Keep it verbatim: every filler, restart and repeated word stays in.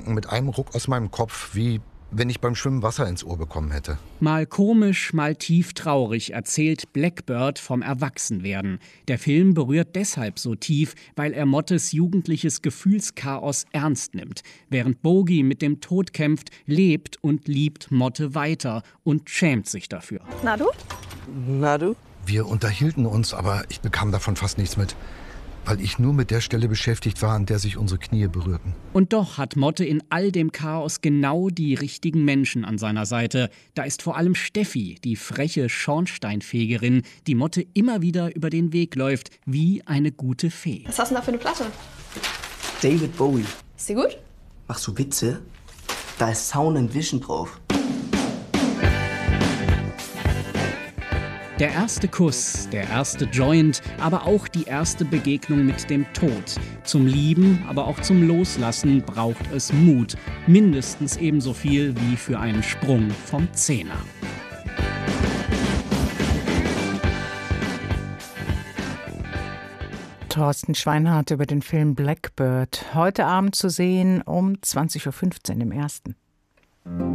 Gedanken mit einem Ruck aus meinem Kopf, wie wenn ich beim Schwimmen Wasser ins Ohr bekommen hätte. Mal komisch, mal tief traurig erzählt Blackbird vom Erwachsenwerden. Der Film berührt deshalb so tief, weil er Mottes jugendliches Gefühlschaos ernst nimmt. Während Bogey mit dem Tod kämpft, lebt und liebt Motte weiter und schämt sich dafür. Na du? Na du? Wir unterhielten uns, aber ich bekam davon fast nichts mit, weil ich nur mit der Stelle beschäftigt war, an der sich unsere Knie berührten. Und doch hat Motte in all dem Chaos genau die richtigen Menschen an seiner Seite. Da ist vor allem Steffi, die freche Schornsteinfegerin, die Motte immer wieder über den Weg läuft, wie eine gute Fee. Was hast du denn da für eine Platte? David Bowie. Ist die gut? Machst du Witze? Da ist Sound and Vision drauf. Der erste Kuss, der erste Joint, aber auch die erste Begegnung mit dem Tod. Zum Lieben, aber auch zum Loslassen braucht es Mut. Mindestens ebenso viel wie für einen Sprung vom Zehner. Thorsten Schweinhardt über den Film Blackbird. Heute Abend zu sehen um zwanzig Uhr fünfzehn im Ersten.